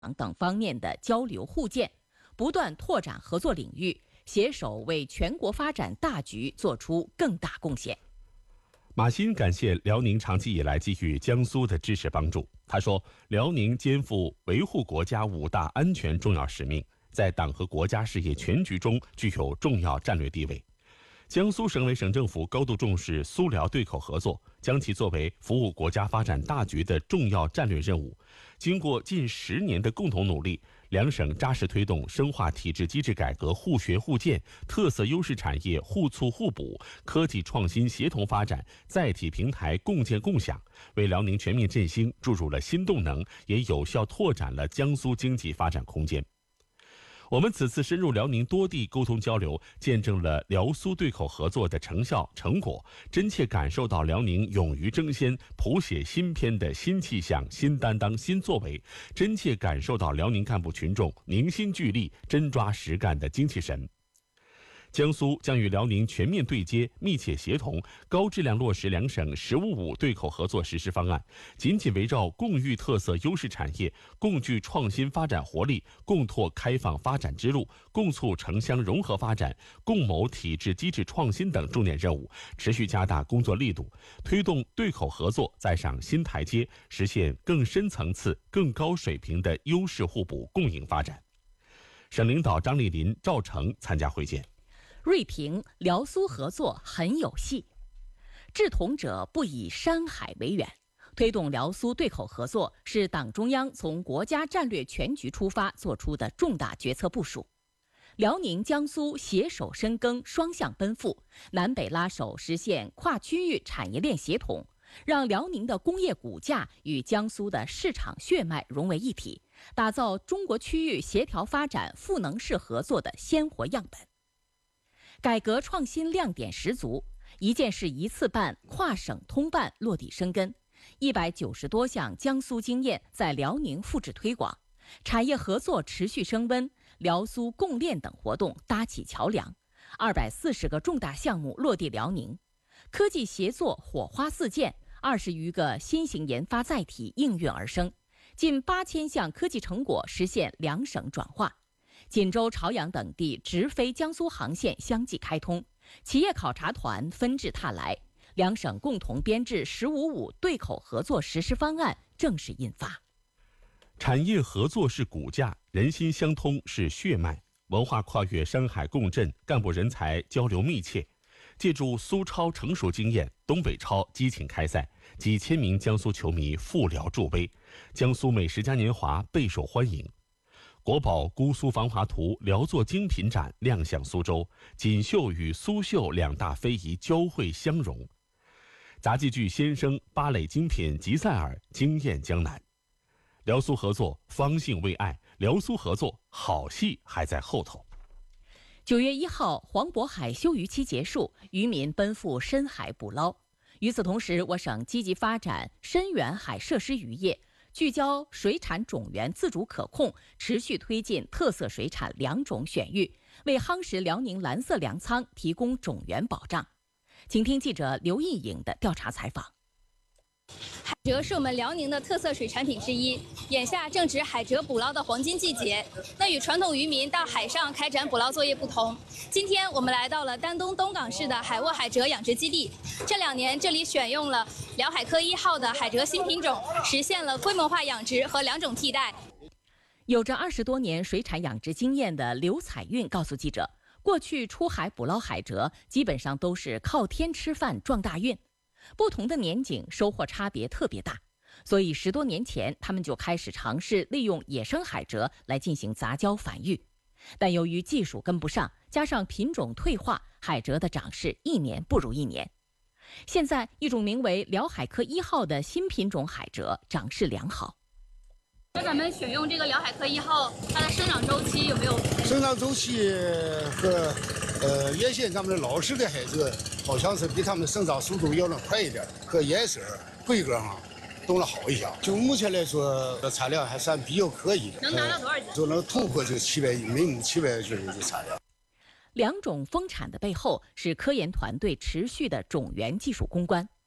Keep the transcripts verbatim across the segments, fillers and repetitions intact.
等方面的交流互鉴，不断拓展合作领域，携手为全国发展大局做出更大贡献。 马新感谢辽宁长期以来给予江苏的支持帮助。他说，辽宁肩负维护国家五大安全重要使命，在党和国家事业全局中具有重要战略地位。江苏省委省政府高度重视苏辽对口合作，将其作为服务国家发展大局的重要战略任务。经过近十年的共同努力，两省扎实推动深化体制机制改革互学互鉴、特色优势产业互促互补、科技创新协同发展、载体平台共建共享，为辽宁全面振兴注入了新动能，也有效拓展了江苏经济发展空间。我们此次深入辽宁多地沟通交流，见证了辽苏对口合作的成效成果，真切感受到辽宁勇于争先、谱写新篇的新气象、新担当、新作为，真切感受到辽宁干部群众凝心聚力、真抓实干的精气神。江苏将与辽宁全面对接、密切协同，高质量落实两省“十五五”对口合作实施方案，紧紧围绕共育特色优势产业、共聚创新发展活力、共拓开放发展之路、共促城乡融合发展、共谋体制机制创新等重点任务，持续加大工作力度，推动对口合作再上新台阶，实现更深层次、更高水平的优势互补共赢发展。省领导张丽林、赵成参加会见。 锐评辽苏合作很有戏，志同者不以山海为远。推动辽苏对口合作是党中央从国家战略全局出发做出的重大决策部署。辽宁、江苏携手深耕，双向奔赴，南北拉手实现跨区域产业链协同，让辽宁的工业骨架与江苏的市场血脉融为一体，打造中国区域协调发展赋能式合作的鲜活样本。改革创新亮点十足，一件事一次办、跨省通办落地生根，一百九十多项江苏经验在辽宁复制推广，产业合作持续升温，辽苏共链等活动搭起桥梁，二百四十个重大项目落地辽宁，科技协作火花四溅，二十余个新型研发载体应运而生，近八千项科技成果实现两省转化。锦州、朝阳等地直飞江苏航线相继开通，企业考察团纷至沓来，两省共同编制“十五五”对口合作实施方案正式印发。 产业合作是骨架，人心相通是血脉，文化跨越山海共振，干部人才交流密切。借助苏超成熟经验，东北超激情开赛，几千名江苏球迷赴辽助威，江苏美食嘉年华备受欢迎。国宝姑苏防华图辽作精品展亮相苏州，锦绣与苏绣两大非遗交汇相融。杂技剧先生、芭蕾精品吉赛尔惊艳江南。辽苏合作方兴未艾，辽苏合作好戏还在后头。 九月一号，黄渤海休渔期结束，渔民奔赴深海捕捞。与此同时，我省积极发展深远海设施渔业，聚焦水产种源自主可控，持续推进特色水产两种选育，为夯实辽宁蓝色粮仓提供种源保障。请听记者刘毅颖的调查采访。 海蜇是我们辽宁的特色水产品之一，眼下正值海蜇捕捞的黄金季节。那与传统渔民到海上开展捕捞作业不同，今天我们来到了丹东东港市的海沃海蜇养殖基地。这两年，这里选用了辽海科一号的海蜇新品种，实现了规模化养殖和两种替代。 有着二十多年水产养殖经验的刘彩运告诉记者，过去出海捕捞海蜇基本上都是靠天吃饭撞大运。不同的年景收获差别特别大，所以十多年前他们就开始尝试利用野生海蜇来进行杂交繁育。但由于技术跟不上，加上品种退化，海蜇的长势一年不如一年。现在一种名为辽海科一号的新品种海蜇长势良好。 那咱们选用这个辽海科一号，它的生长周期有没有？ 生长周期和呃原先咱们的老式的海蜇好像是比他们生长速度要能快一点，和颜色、规格上都能好一些。就目前来说，产量还算比较可以的， 能达到多少斤？ 就能突破这七百每亩七百斤的产量。 两种丰产的背后是科研团队持续的种源技术攻关。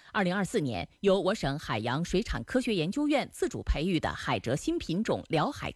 二零二四年，由我省海洋水产科学研究院自主培育的海蜇新品种辽海